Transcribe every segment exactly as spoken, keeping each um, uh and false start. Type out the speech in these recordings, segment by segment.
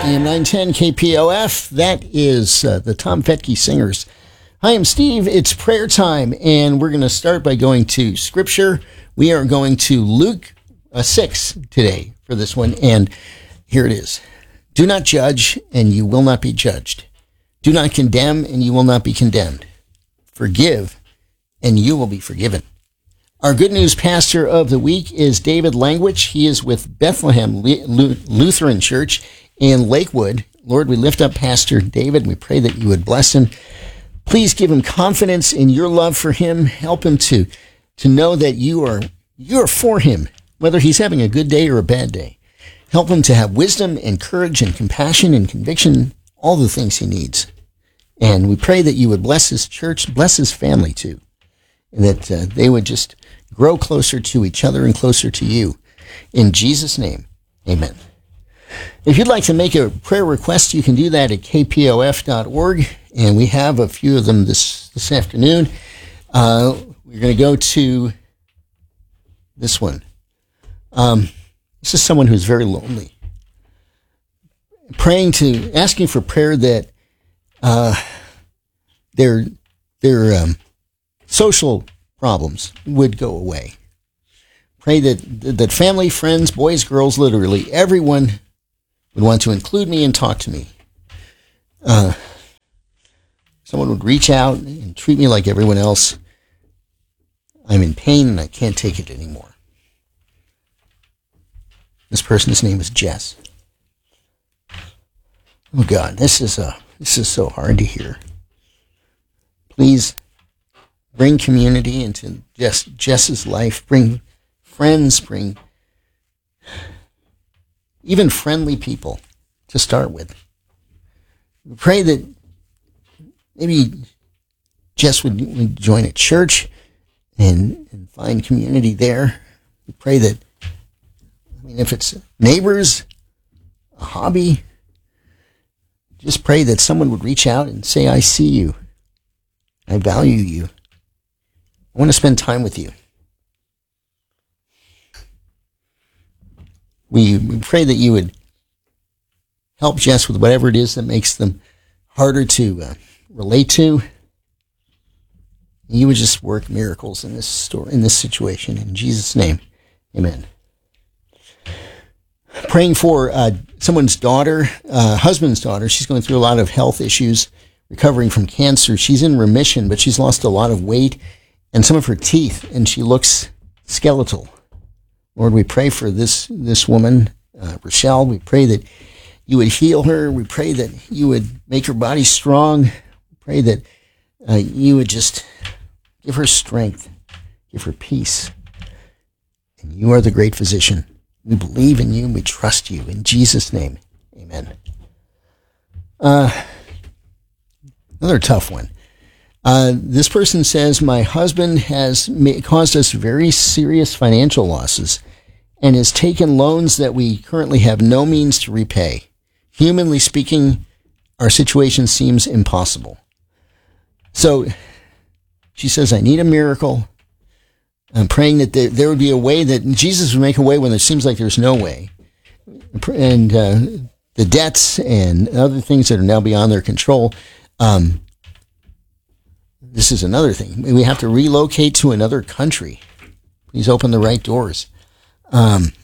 A M nine ten K P O F. That is uh, the Tom Fetke Singers. Hi, I'm Steve. It's prayer time, and we're going to start by going to Scripture. We are going to Luke uh, six today for this one, and here it is. Do not judge, and you will not be judged. Do not condemn, and you will not be condemned. Forgive, and you will be forgiven. Our good news pastor of the week is David Langwich. He is with Bethlehem Lutheran Church in Lakewood. Lord, we lift up Pastor David, and we pray that you would bless him. Please give him confidence in your love for him. Help him to, to know that you are, you are for him, whether he's having a good day or a bad day. Help him to have wisdom and courage and compassion and conviction, all the things he needs. And we pray that you would bless his church, bless his family too, and that uh, they would just grow closer to each other and closer to you. In Jesus' name, amen. If you'd like to make a prayer request, you can do that at k p o f dot org, and we have a few of them this, this afternoon. Uh, we're going to go to this one. Um, this is someone who's very lonely. Praying to, asking for prayer that uh, their, their um, social problems would go away. Pray that that family, friends, boys, girls, literally everyone would want to include me and talk to me. Uh, someone would reach out and treat me like everyone else. I'm in pain and I can't take it anymore. This person's name is Jess. Oh God, this is uh, this is so hard to hear. Please bring community into Jess, Jess's life. Bring friends, bring even friendly people to start with. We pray that maybe Jess would, would join a church and, and find community there. We pray that, I mean, if it's neighbors, a hobby, just pray that someone would reach out and say, I see you. I value you. I want to spend time with you. We, we pray that you would help Jess with whatever it is that makes them harder to uh, relate to. You would just work miracles in this story, in this situation. In Jesus' name, amen. Praying for uh, someone's daughter, uh, husband's daughter. She's going through a lot of health issues, recovering from cancer. She's in remission, but she's lost a lot of weight and some of her teeth, and she looks skeletal. Lord, we pray for this this woman, uh, Rochelle. We pray that you would heal her. We pray that you would make her body strong. We pray that uh, you would just give her strength, give her peace. And you are the great physician. We believe in you. We trust you. In Jesus' name, amen. Uh, another tough one. Uh, this person says, my husband has ma- caused us very serious financial losses and has taken loans that we currently have no means to repay. Humanly speaking, our situation seems impossible. So she says, I need a miracle. I'm praying that there, there would be a way, that Jesus would make a way when it seems like there's no way. And uh, the debts and other things that are now beyond their control, um, this is another thing. We have to relocate to another country. Please open the right doors. Um,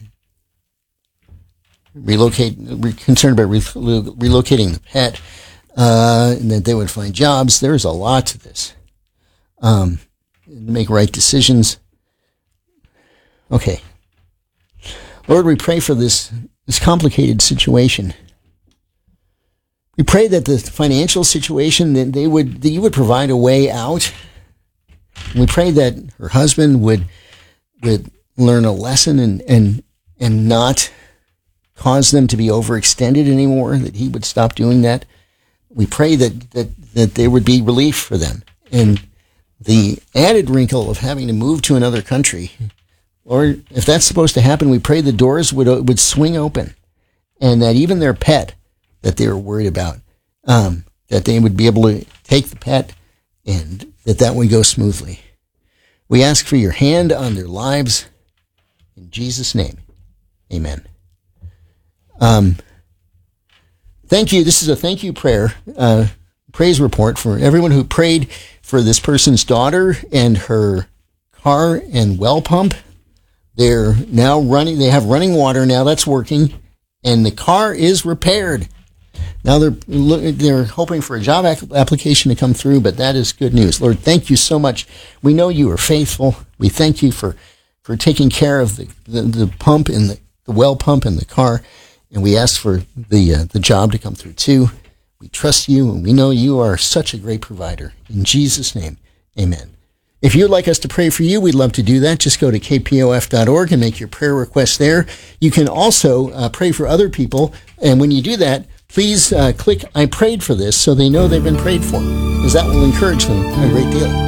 relocate. We're concerned about re- relocating the pet, uh, and that they would find jobs. There's a lot to this. Um, make right decisions. Okay. Lord, we pray for this, this complicated situation. We pray that the financial situation, that they would, that you would provide a way out. We pray that her husband would, would learn a lesson and, and, and not cause them to be overextended anymore, that he would stop doing that. We pray that, that, that there would be relief for them. And the added wrinkle of having to move to another country, or if that's supposed to happen, we pray the doors would, would swing open, and that even their pet that they were worried about, um, that they would be able to take the pet and that that would go smoothly. We ask for your hand on their lives. In Jesus' name, amen. Um, Thank you. This is a thank you prayer, uh, praise report for everyone who prayed for this person's daughter and her car and well pump. They're now running. They have running water now. That's working. And the car is repaired. Now they're they're hoping for a job application to come through, but that is good news. Lord, thank you so much. We know you are faithful. We thank you for, for taking care of the, the, the pump and the, the well pump in the car. And we ask for the uh, the job to come through too. We trust you, and we know you are such a great provider. In Jesus' name, amen. If you'd like us to pray for you, we'd love to do that. Just go to k p o f dot org and make your prayer request there. You can also uh, pray for other people. And when you do that, please uh, click I prayed for this so they know they've been prayed for, because that will encourage them a great deal.